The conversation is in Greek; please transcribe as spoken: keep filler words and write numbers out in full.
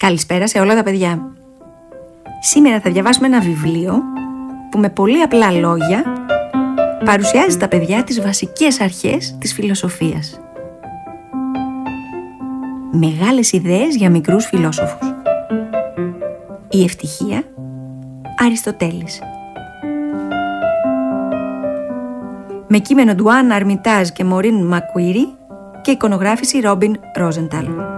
Καλησπέρα σε όλα τα παιδιά. Σήμερα θα διαβάσουμε ένα βιβλίο που με πολύ απλά λόγια παρουσιάζει στα παιδιά τις βασικές αρχές της φιλοσοφίας. Μεγάλες ιδέες για μικρούς φιλόσοφους. Η ευτυχία, Αριστοτέλης. Με κείμενο του Ανn Armitage και Maureen McQuarrie και εικονογράφηση Robin Rosenthal.